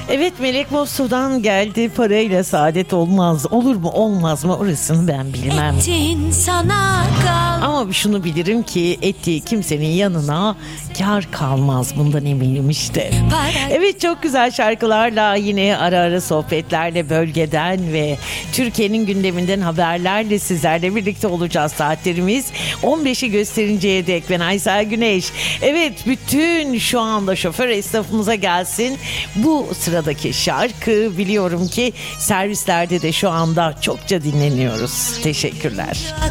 Evet, Melek Mosso'dan geldi. Parayla saadet olmaz. Olur mu olmaz mı orasını ben bilmem. Ettin sana kal. Ama şunu bilirim ki ettiği kimsenin yanına kar kalmaz. Bundan eminim işte. Evet, çok güzel şarkılarla yine ara ara sohbetlerle bölgeden ve Türkiye'nin gündeminden haberlerle sizlerle birlikte olacağız. Saatlerimiz 15'i gösterinceye dek. Ben Aysel Güneş. Evet, bütün şu anda şoför esnafımıza gelsin bu sıradaki şarkı. Biliyorum ki servislerde de şu anda çokça dinleniyoruz. Teşekkürler.